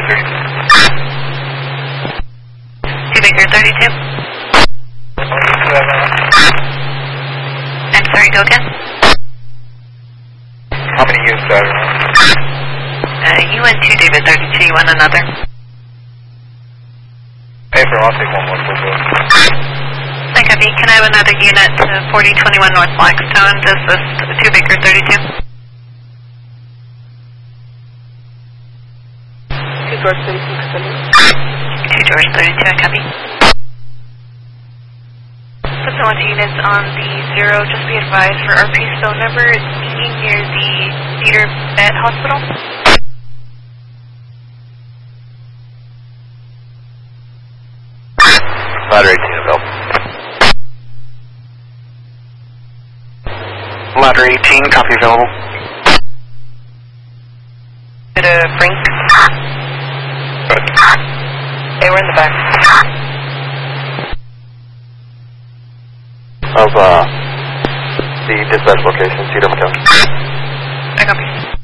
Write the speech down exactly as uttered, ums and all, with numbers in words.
thirty-two. two Baker thirty-two. I'm sorry, go again? How many units do I have? Uh, you went two David thirty-two, you want another? Hey, for I'll take one more full bill. I copy. Can I have another unit to forty twenty-one North Blackstone, just this two Baker thirty-two? two George thirty-two, two George thirty-two, I copy. Put some units on the zero, just be advised for our piece phone number, it's meeting near the Cedar Vet Hospital. Ladder eighteen available. Ladder eighteen, copy available. Did a Frank? Good. They were in the back. Of uh, the dispatch location, Cedar Hotel. I copy.